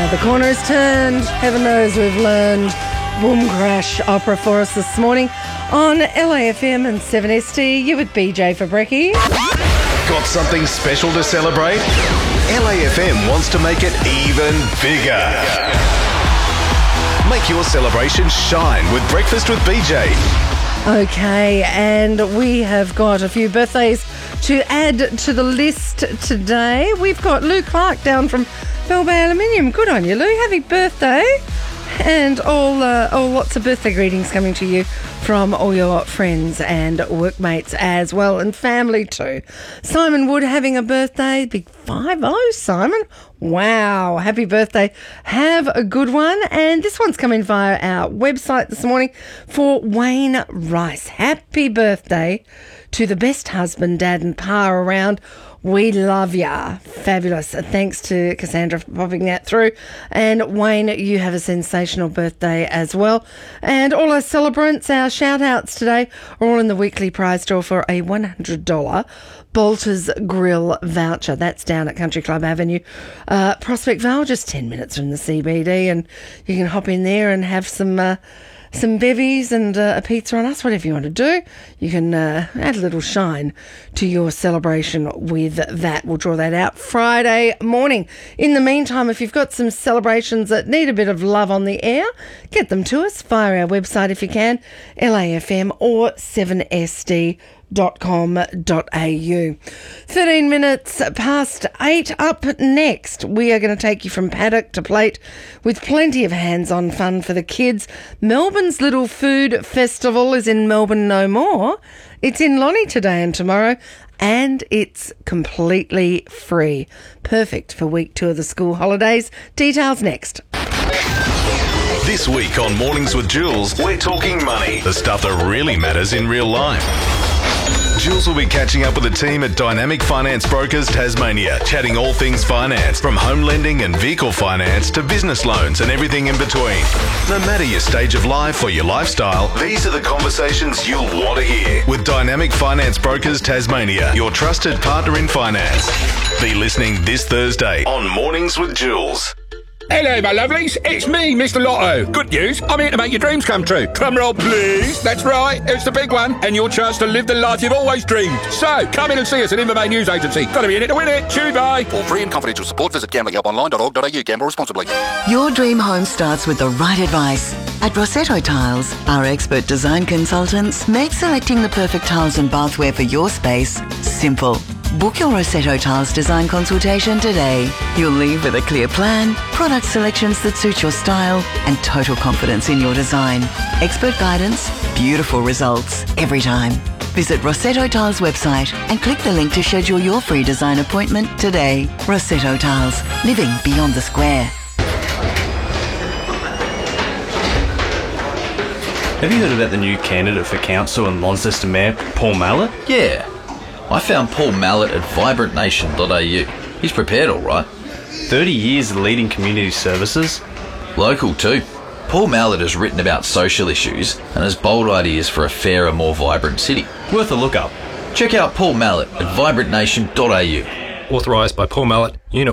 The corner is turned. Heaven knows we've learned Boom Crash opera for us this morning on LAFM and 7ST. You with BJ for brekkie. Got something special to celebrate? LAFM wants to make it even bigger. Make your celebration shine with Breakfast with BJ. Okay, and we have got a few birthdays to add to the list today. We've got Lou Clark down from Bell Bay Aluminium. Good on you, Lou. Happy birthday. And all lots of birthday greetings coming to you from all your friends and workmates as well, and family too. Simon Wood having a birthday, big 50, Simon. Wow, happy birthday. Have a good one. And this one's coming via our website this morning for Wayne Rice. Happy birthday to the best husband, dad and pa around. We love ya. Fabulous. Thanks to Cassandra for popping that through. And Wayne, you have a sensational birthday as well. And all our celebrants, our shout-outs today are all in the weekly prize draw for a $100 Bolter's Grill voucher. That's down at Country Club Avenue, Prospect Vale, just 10 minutes from the CBD. And you can hop in there and have some bevies and a pizza on us, whatever you want to do. You can add a little shine to your celebration with that. We'll draw that out Friday morning. In the meantime, if you've got some celebrations that need a bit of love on the air, get them to us via our website if you can, LAFM or 7sd.com.au. 13 minutes past 8. Up next, we are going to take you from paddock to plate with plenty of hands-on fun for the kids. Melbourne's Little Food Festival is in Melbourne no more. It's in Lonnie today and tomorrow, and it's completely free. Perfect for week 2 of the school holidays. Details next. This week on Mornings with Jules, we're talking money, the stuff that really matters in real life. Jules will be catching up with the team at Dynamic Finance Brokers Tasmania, chatting all things finance, from home lending and vehicle finance to business loans and everything in between. No matter your stage of life or your lifestyle, these are the conversations you'll want to hear. With Dynamic Finance Brokers Tasmania, your trusted partner in finance. Be listening this Thursday on Mornings with Jules. Hello, my lovelies. It's me, Mr. Lotto. Good news. I'm here to make your dreams come true. Drum roll, please. That's right. It's the big one. And your chance to live the life you've always dreamed. So, come in and see us at Inver Bay News Agency. Got to be in it to win it. Chew bye. For free and confidential support, visit gamblinghelponline.org.au. Gamble responsibly. Your dream home starts with the right advice. At Rossetto Tiles, our expert design consultants make selecting the perfect tiles and bathware for your space simple. Book your Rossetto Tiles design consultation today. You'll leave with a clear plan, product selections that suit your style, and total confidence in your design. Expert guidance, beautiful results every time. Visit Rossetto Tiles website and click the link to schedule your free design appointment today. Rossetto Tiles, living beyond the square. Have you heard about the new candidate for council and Launceston Mayor, Paul Mallett? Yeah. I found Paul Mallett at vibrantnation.au. He's prepared all right. 30 years leading community services. Local too. Paul Mallett has written about social issues and has bold ideas for a fairer, more vibrant city. Worth a look up. Check out Paul Mallett at vibrantnation.au. Authorised by Paul Mallett, Unit